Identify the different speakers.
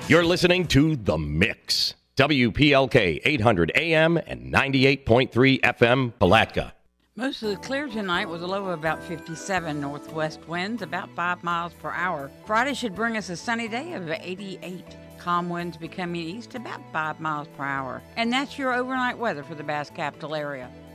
Speaker 1: You're listening to The Mix. WPLK 800 AM and 98.3 FM, Palatka.
Speaker 2: Mostly clear tonight with a low of about 57. Northwest winds about 5 miles per hour. Friday should bring us a sunny day of 88. Calm winds becoming east about 5 miles per hour. And that's your overnight weather for the Bass Capital area.